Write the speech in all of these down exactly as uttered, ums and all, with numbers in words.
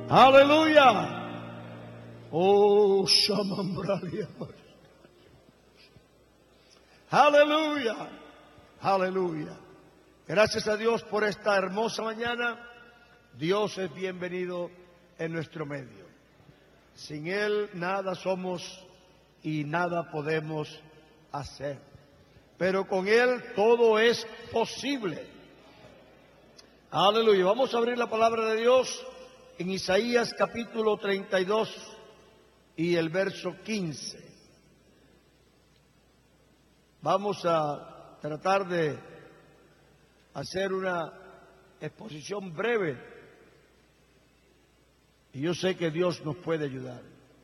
Aleluya. Oh, Shamambralia. Aleluya. Aleluya. Gracias a Dios por esta hermosa mañana. Dios es bienvenido en nuestro medio. Sin Él nada somos y nada podemos hacer. Pero con Él todo es posible. Aleluya. Vamos a abrir la palabra de Dios en Isaías capítulo treinta y dos y el verso quince. Vamos a tratar de hacer una exposición breve y yo sé que Dios nos puede ayudar.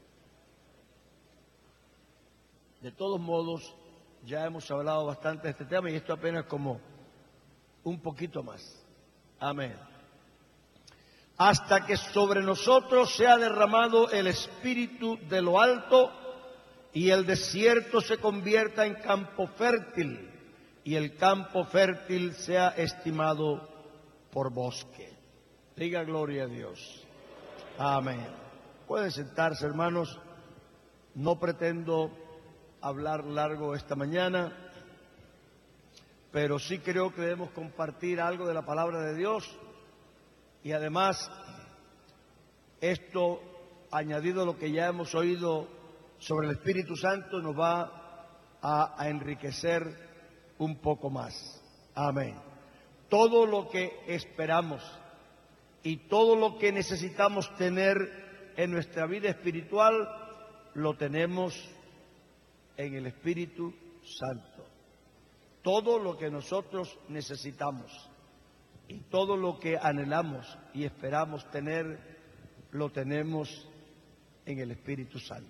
De todos modos, ya hemos hablado bastante de este tema y esto apenas como un poquito más. Amén. Hasta que sobre nosotros sea derramado el Espíritu de lo alto y el desierto se convierta en campo fértil y el campo fértil sea estimado por bosque. Diga gloria a Dios. Amén. Pueden sentarse, hermanos. No pretendo hablar largo esta mañana, pero sí creo que debemos compartir algo de la palabra de Dios. Y además, esto, añadido a lo que ya hemos oído sobre el Espíritu Santo, nos va a, a enriquecer un poco más. Amén. Todo lo que esperamos y todo lo que necesitamos tener en nuestra vida espiritual, lo tenemos en el Espíritu Santo. Todo lo que nosotros necesitamos y todo lo que anhelamos y esperamos tener, lo tenemos en el Espíritu Santo.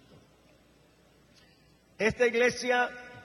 Esta iglesia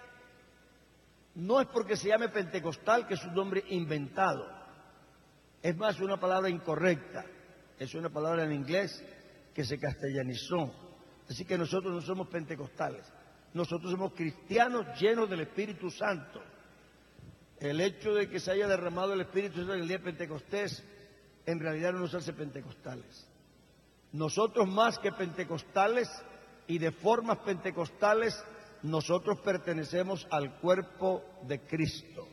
no es porque se llame pentecostal, que es un nombre inventado. Es más, una palabra incorrecta. Es una palabra en inglés que se castellanizó. Así que nosotros no somos pentecostales. Nosotros somos cristianos llenos del Espíritu Santo. El hecho de que se haya derramado el Espíritu Santo en el día de Pentecostés, en realidad no nos hace pentecostales. Nosotros, más que pentecostales y de formas pentecostales, nosotros pertenecemos al cuerpo de Cristo.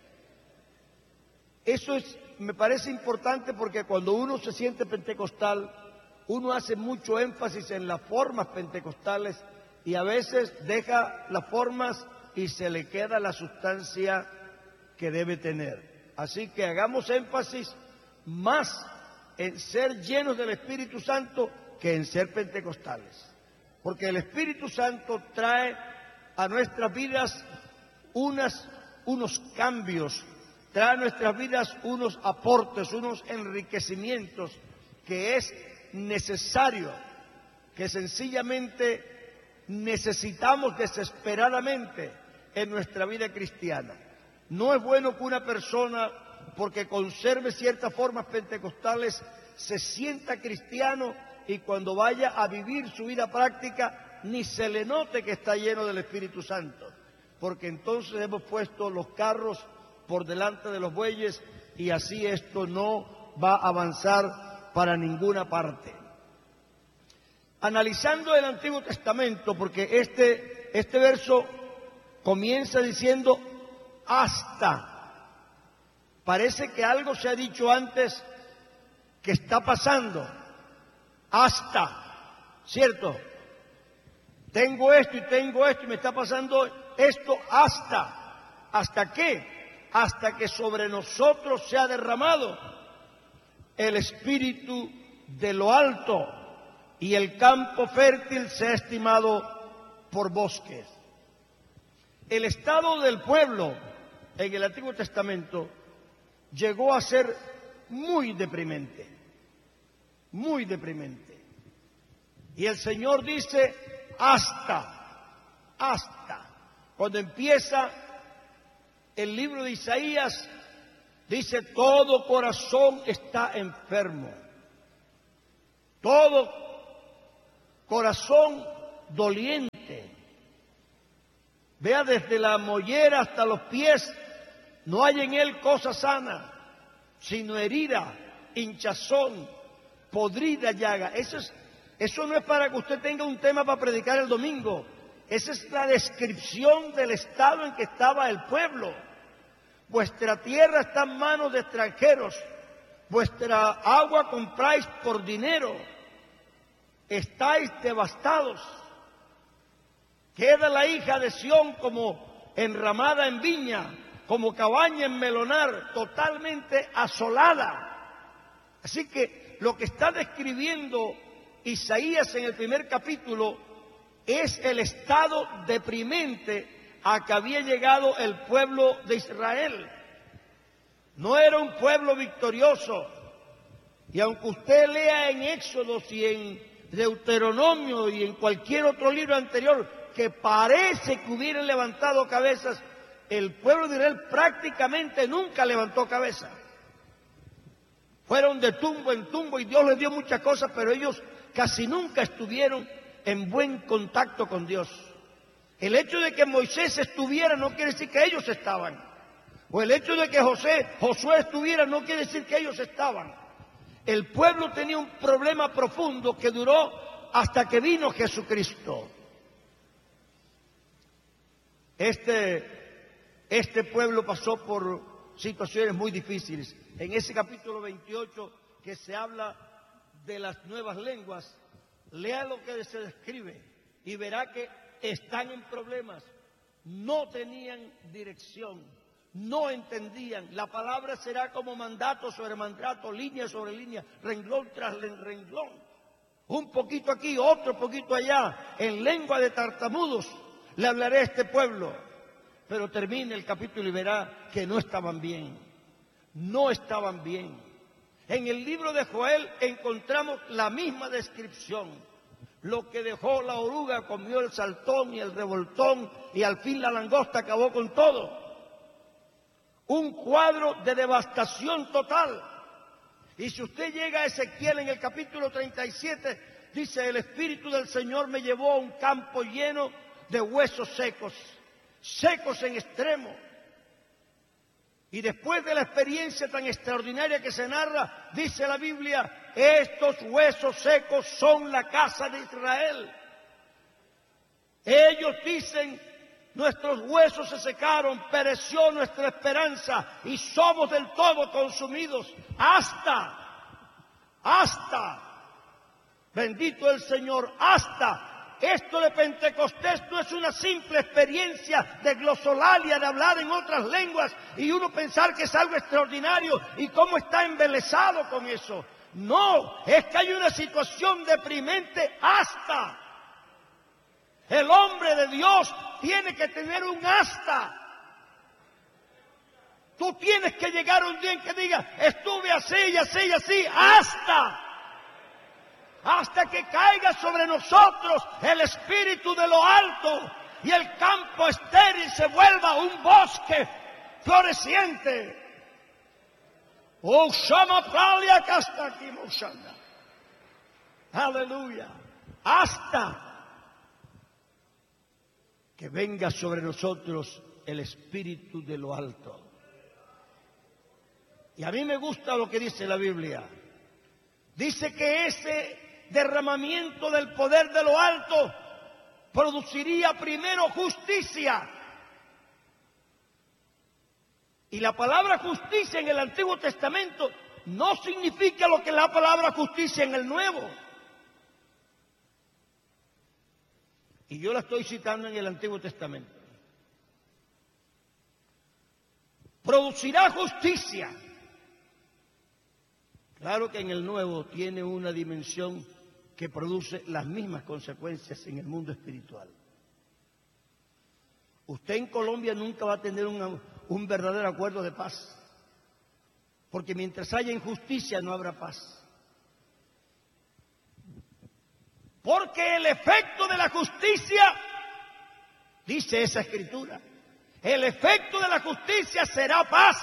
Eso es, me parece importante porque cuando uno se siente pentecostal, uno hace mucho énfasis en las formas pentecostales y a veces deja las formas y se le queda la sustancia que debe tener. Así que hagamos énfasis más en ser llenos del Espíritu Santo que en ser pentecostales. Porque el Espíritu Santo trae a nuestras vidas unas, unos cambios, trae a nuestras vidas unos aportes, unos enriquecimientos que es necesario, que sencillamente necesitamos desesperadamente en nuestra vida cristiana. No es bueno que una persona, porque conserve ciertas formas pentecostales, se sienta cristiano y cuando vaya a vivir su vida práctica ni se le note que está lleno del Espíritu Santo, porque entonces hemos puesto los carros por delante de los bueyes y así esto no va a avanzar para ninguna parte. Analizando el Antiguo Testamento, porque este, este verso comienza diciendo hasta. Parece que algo se ha dicho antes que está pasando. Hasta. ¿Cierto? Tengo esto y tengo esto y me está pasando esto hasta. ¿Hasta qué? Hasta que sobre nosotros se ha derramado el Espíritu de lo alto y el campo fértil se ha estimado por bosques. El estado del pueblo en el Antiguo Testamento llegó a ser muy deprimente, muy deprimente. Y el Señor dice hasta, hasta. Cuando empieza el libro de Isaías, dice todo corazón está enfermo, todo corazón doliente. Vea, desde la mollera hasta los pies, no hay en él cosa sana, sino herida, hinchazón, podrida llaga. Eso, es, eso no es para que usted tenga un tema para predicar el domingo. Esa es la descripción del estado en que estaba el pueblo. Vuestra tierra está en manos de extranjeros. Vuestra agua compráis por dinero. Estáis devastados. Queda la hija de Sión como enramada en viña, como cabaña en melonar, totalmente asolada. Así que lo que está describiendo Isaías en el primer capítulo es el estado deprimente a que había llegado el pueblo de Israel. No era un pueblo victorioso. Y aunque usted lea en Éxodo y en Deuteronomio y en cualquier otro libro anterior que parece que hubieran levantado cabezas, el pueblo de Israel prácticamente nunca levantó cabeza. Fueron de tumbo en tumbo y Dios les dio muchas cosas, pero ellos casi nunca estuvieron en buen contacto con Dios. El hecho de que Moisés estuviera no quiere decir que ellos estaban. O el hecho de que José, Josué estuviera no quiere decir que ellos estaban. El pueblo tenía un problema profundo que duró hasta que vino Jesucristo. Este, este pueblo pasó por situaciones muy difíciles. En ese capítulo veintiocho que se habla de las nuevas lenguas, lea lo que se describe y verá que están en problemas. No tenían dirección, no entendían. La palabra será como mandato sobre mandato, línea sobre línea, renglón tras renglón. Un poquito aquí, otro poquito allá, en lengua de tartamudos le hablaré a este pueblo. Pero termina el capítulo y verá que no estaban bien, no estaban bien. En el libro de Joel encontramos la misma descripción. Lo que dejó la oruga comió el saltón y el revoltón y al fin la langosta acabó con todo. Un cuadro de devastación total. Y si usted llega a Ezequiel en el capítulo treinta y siete, dice: el Espíritu del Señor me llevó a un campo lleno de huesos secos, secos en extremo. Y después de la experiencia tan extraordinaria que se narra, dice la Biblia: estos huesos secos son la casa de Israel. Ellos dicen: nuestros huesos se secaron, pereció nuestra esperanza y somos del todo consumidos. Hasta, hasta, bendito el Señor, hasta. Esto de Pentecostés no es una simple experiencia de glosolalia, de hablar en otras lenguas y uno pensar que es algo extraordinario y cómo está embelesado con eso. No, es que hay una situación deprimente hasta. El hombre de Dios tiene que tener un hasta. Tú tienes que llegar un día en que digas: estuve así y así y así, hasta. Hasta que caiga sobre nosotros el Espíritu de lo alto y el campo estéril se vuelva un bosque floreciente. Oh, Shama Pralia Kastaki Moshanda. Aleluya. Hasta que venga sobre nosotros el Espíritu de lo alto. Y a mí me gusta lo que dice la Biblia. Dice que ese derramamiento del poder de lo alto produciría primero justicia. Y la palabra justicia en el Antiguo Testamento no significa lo que la palabra justicia en el Nuevo. Y yo la estoy citando en el Antiguo Testamento. Producirá justicia. Claro que en el Nuevo tiene una dimensión que produce las mismas consecuencias en el mundo espiritual. Usted en Colombia nunca va a tener una, un verdadero acuerdo de paz, porque mientras haya injusticia no habrá paz. Porque el efecto de la justicia, dice esa escritura, el efecto de la justicia será paz.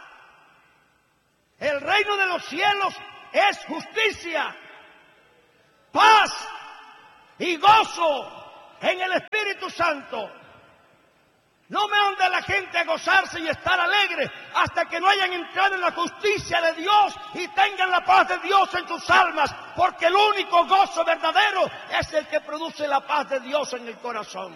El reino de los cielos es justicia, paz y gozo en el Espíritu Santo. No manda a la gente a gozarse y estar alegre hasta que no hayan entrado en la justicia de Dios y tengan la paz de Dios en sus almas, porque el único gozo verdadero es el que produce la paz de Dios en el corazón.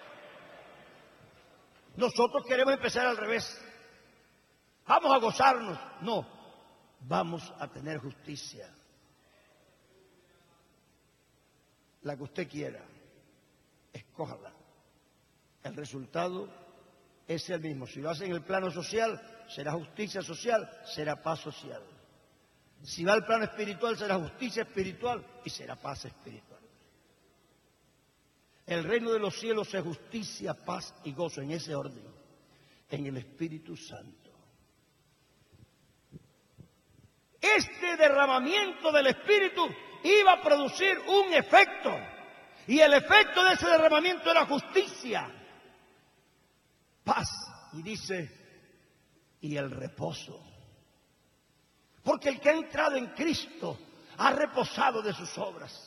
Nosotros queremos empezar al revés. Vamos a gozarnos. No, vamos a tener justicia. La que usted quiera, escójala. El resultado es el mismo. Si lo hace en el plano social, será justicia social, será paz social. Si va al plano espiritual, será justicia espiritual y será paz espiritual. El reino de los cielos es justicia, paz y gozo, en ese orden, en el Espíritu Santo. Este derramamiento del Espíritu iba a producir un efecto, y el efecto de ese derramamiento era justicia, paz, y dice, y el reposo. Porque el que ha entrado en Cristo ha reposado de sus obras.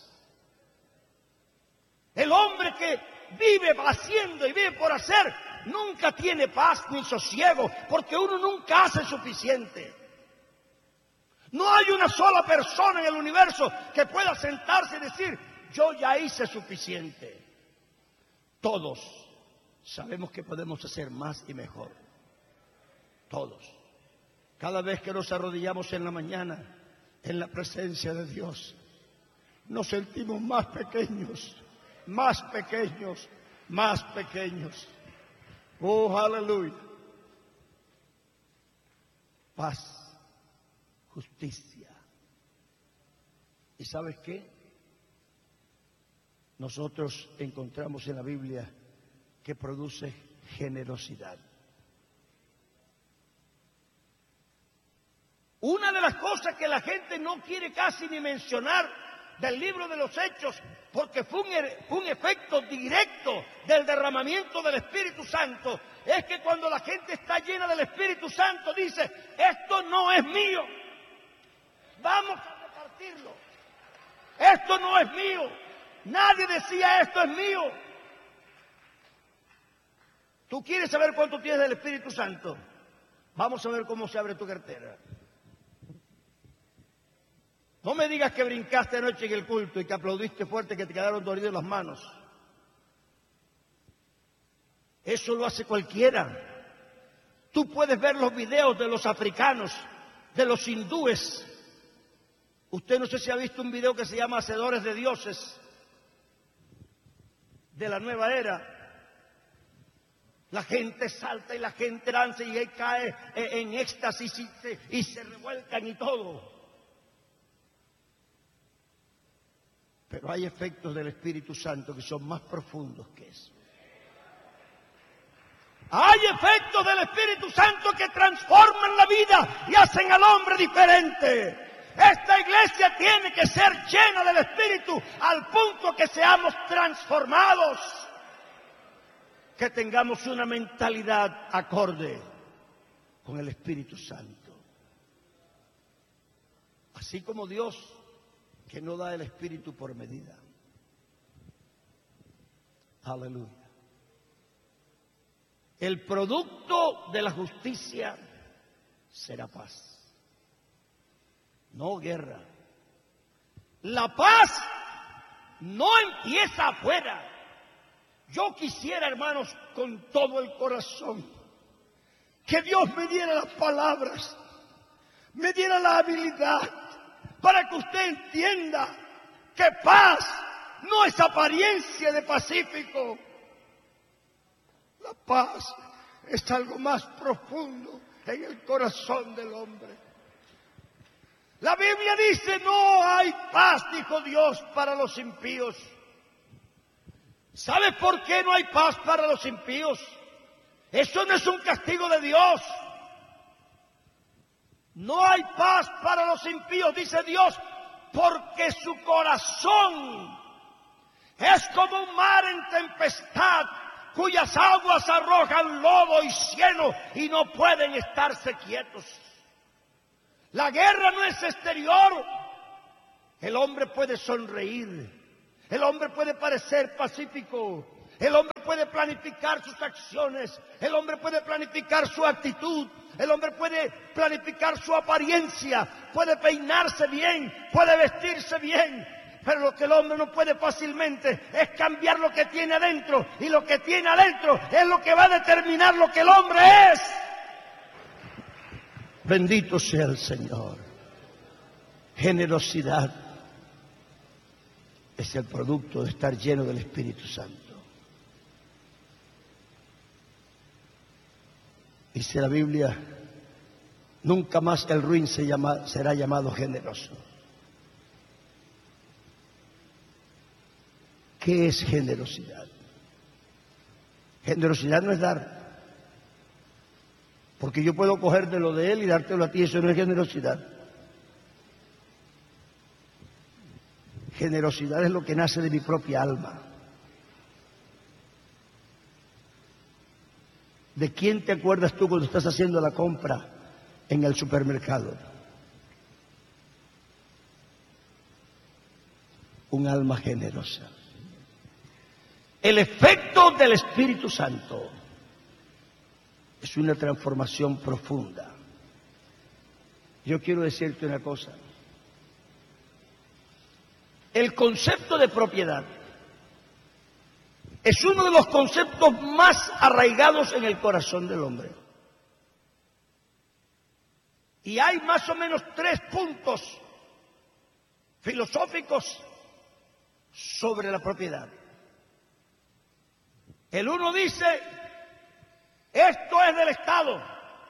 El hombre que vive haciendo y vive por hacer nunca tiene paz ni sosiego, porque uno nunca hace suficiente. No hay una sola persona en el universo que pueda sentarse y decir, yo ya hice suficiente. Todos sabemos que podemos hacer más y mejor. Todos. Cada vez que nos arrodillamos en la mañana, en la presencia de Dios, nos sentimos más pequeños, más pequeños, más pequeños. Oh, aleluya. Paz, justicia. ¿Y sabes qué? Nosotros encontramos en la Biblia que produce generosidad. Una de las cosas que la gente no quiere casi ni mencionar del libro de los Hechos, porque fue un, un efecto directo del derramamiento del Espíritu Santo, es que cuando la gente está llena del Espíritu Santo dice, esto no es mío, vamos a repartirlo, esto no es mío, nadie decía esto es mío. ¿Tú quieres saber cuánto tienes del Espíritu Santo? Vamos a ver cómo se abre tu cartera. No me digas que brincaste anoche en el culto y que aplaudiste fuerte, que te quedaron dolidas las manos. Eso lo hace cualquiera. Tú puedes ver los videos de los africanos, de los hindúes. Usted no sé si ha visto un video que se llama Hacedores de Dioses, de la nueva era. La gente salta y la gente danza y él cae en éxtasis y se, y se revuelcan y todo. Pero hay efectos del Espíritu Santo que son más profundos que eso. Hay efectos del Espíritu Santo que transforman la vida y hacen al hombre diferente. Esta iglesia tiene que ser llena del Espíritu al punto que seamos transformados. Que tengamos una mentalidad acorde con el Espíritu Santo. Así como Dios, que no da el Espíritu por medida. Aleluya. El producto de la justicia será paz, no guerra. La paz no empieza afuera. Yo quisiera, hermanos, con todo el corazón, que Dios me diera las palabras, me diera la habilidad, para que usted entienda que paz no es apariencia de pacífico. La paz es algo más profundo en el corazón del hombre. La Biblia dice, no hay paz, dijo Dios, para los impíos. ¿Sabe por qué no hay paz para los impíos? Eso no es un castigo de Dios. No hay paz para los impíos, dice Dios, porque su corazón es como un mar en tempestad, cuyas aguas arrojan lodo y cieno y no pueden estarse quietos. La guerra no es exterior. El hombre puede sonreír, el hombre puede parecer pacífico, El hombre puede planificar sus acciones, el hombre puede planificar su actitud, el hombre puede planificar su apariencia, puede peinarse bien, puede vestirse bien, pero lo que el hombre no puede fácilmente es cambiar lo que tiene adentro, y lo que tiene adentro es lo que va a determinar lo que el hombre es. Bendito sea el Señor. Generosidad es el producto de estar lleno del Espíritu Santo. Dice la Biblia, nunca más el ruin se llama, será llamado generoso. ¿Qué es generosidad? Generosidad no es dar, porque yo puedo coger de lo de él y dártelo a ti, eso no es generosidad. Generosidad es lo que nace de mi propia alma. ¿De quién te acuerdas tú cuando estás haciendo la compra en el supermercado? Un alma generosa. El efecto del Espíritu Santo es una transformación profunda. Yo quiero decirte una cosa. El concepto de propiedad es uno de los conceptos más arraigados en el corazón del hombre. Y hay más o menos tres puntos filosóficos sobre la propiedad. El uno dice, esto es del Estado,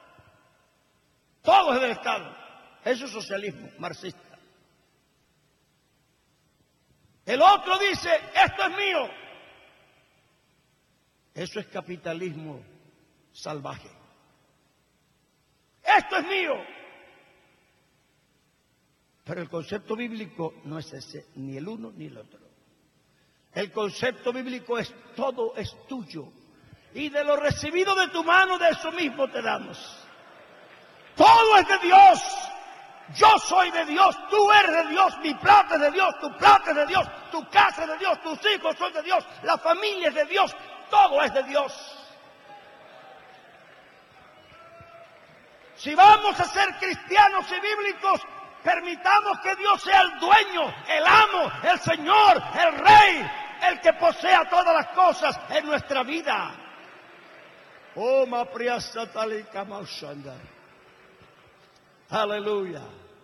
todo es del Estado. Eso es socialismo marxista. El otro dice, esto es mío. Eso es capitalismo salvaje. Esto es mío. Pero el concepto bíblico no es ese, ni el uno ni el otro. El concepto bíblico es todo es tuyo. Y de lo recibido de tu mano, de eso mismo te damos. Todo es de Dios. Yo soy de Dios, tú eres de Dios, mi plata es de Dios, tu plata es de Dios, tu casa es de Dios, tus hijos son de Dios, la familia es de Dios, todo es de Dios. Si vamos a ser cristianos y bíblicos, permitamos que Dios sea el dueño, el amo, el Señor, el Rey, el que posea todas las cosas en nuestra vida. Oh, ma priasa talika maushanda. Aleluya.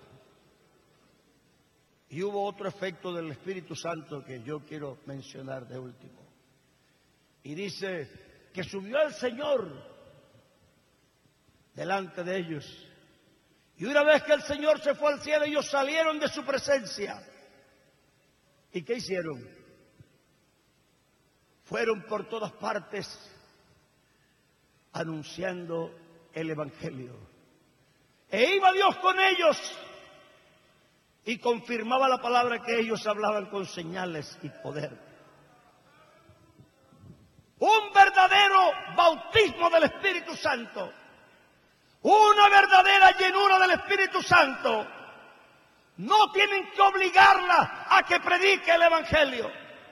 Y hubo otro efecto del Espíritu Santo que yo quiero mencionar de último. Y dice que subió el Señor delante de ellos. Y una vez que el Señor se fue al cielo, ellos salieron de su presencia. ¿Y qué hicieron? Fueron por todas partes anunciando el Evangelio. E iba Dios con ellos y confirmaba la palabra que ellos hablaban con señales y poder. Un verdadero bautismo del Espíritu Santo, una verdadera llenura del Espíritu Santo. No tienen que obligarla a que predique el Evangelio.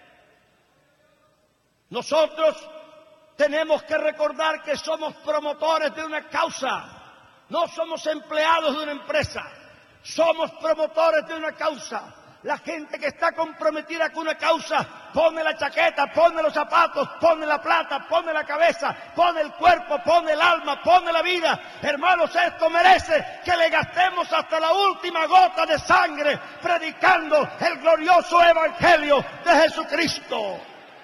Nosotros tenemos que recordar que somos promotores de una causa. No somos empleados de una empresa, somos promotores de una causa. La gente que está comprometida con una causa pone la chaqueta, pone los zapatos, pone la plata, pone la cabeza, pone el cuerpo, pone el alma, pone la vida. Hermanos, esto merece que le gastemos hasta la última gota de sangre predicando el glorioso Evangelio de Jesucristo.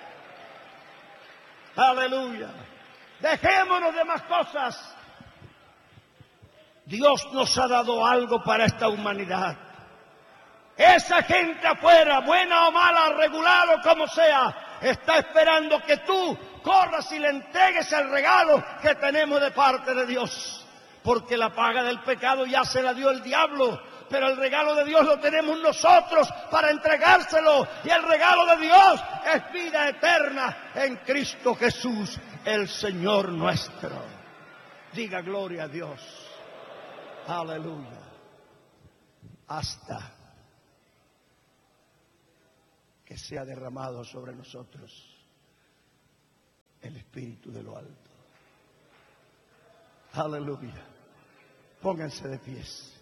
Aleluya. Dejémonos de más cosas. Dios nos ha dado algo para esta humanidad. Esa gente afuera, buena o mala, regular o como sea, está esperando que tú corras y le entregues el regalo que tenemos de parte de Dios. Porque la paga del pecado ya se la dio el diablo, pero el regalo de Dios lo tenemos nosotros para entregárselo. Y el regalo de Dios es vida eterna en Cristo Jesús, el Señor nuestro. Diga gloria a Dios. Aleluya. Hasta que sea derramado sobre nosotros el Espíritu de lo alto. Aleluya. Pónganse de pies.